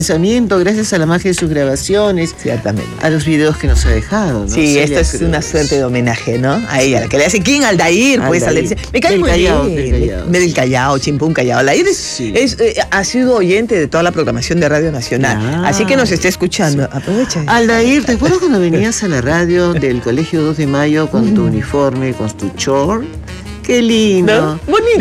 Pensamiento, gracias a la magia de sus grabaciones, Ciertamente. a los videos que nos ha dejado, ¿no? Sí, Celia esta es Cruz. una suerte de homenaje, ¿no? A ella, la que le hace King Aldair, pues. Aldair. Me cae Del muy Callao, bien. del Callao. Del Callao, Chimpún Callao. Aldair Sí. ha sido oyente de toda la programación de Radio Nacional. Ah, así que nos está escuchando. Aprovecha. Aldair, ¿te acuerdas cuando venías a la radio del Colegio 2 de Mayo con tu uniforme, con tu short? Qué lindo. ¿No? Bonito.